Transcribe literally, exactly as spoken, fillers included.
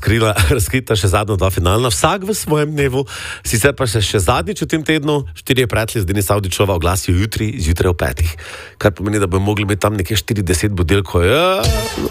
razkrila, razkrita še zadnja dva finalna, vsak v svojem dnevu, sicer pa se še zadnjič v tem tednu, štirje prijatelji z Denis Avdićova oglasijo jutri, zjutraj ob petih. Kar pomeni, da bomo mogli imeti tam nekje štirideset budilkov. Ja.